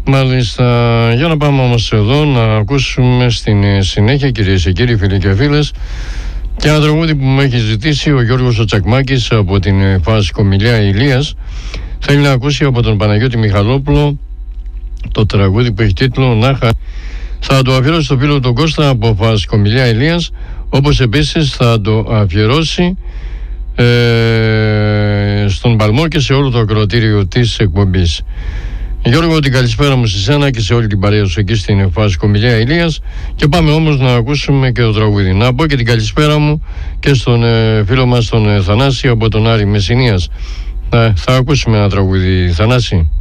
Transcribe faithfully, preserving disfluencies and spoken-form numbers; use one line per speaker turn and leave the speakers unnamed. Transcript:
Μάλιστα, για να πάμε όμως εδώ να ακούσουμε στην συνέχεια, κυρίες και κύριοι, φίλοι και φίλες, και ένα τραγούδι που μου έχει ζητήσει ο Γιώργος ο Τσακμάκης από την φάση Κομιλιά Ηλίας. Θέλει να ακούσει από τον Παναγιώτη Μιχαλόπουλο το τραγούδι που έχει τίτλο «Νάχα». Θα το αφιερώσει στο φίλο τον Κώστα από φάση Κομιλιά Ηλίας, όπως επίσης θα το αφιερώσει ε, στον Παλμό και σε όλο το ακροατήριο της εκπομπής. Γιώργο, την καλησπέρα μου σε σένα και σε όλη την παρέα σου εκεί στην φάση Κομιλιά Ηλίας, και πάμε όμως να ακούσουμε και το τραγούδι. Να πω και την καλησπέρα μου και στον ε, φίλο μας τον ε, Θανάση από τον Άρη Μεσσηνίας. Θα, θα ακούσουμε ένα τραγούδι, Θανάση.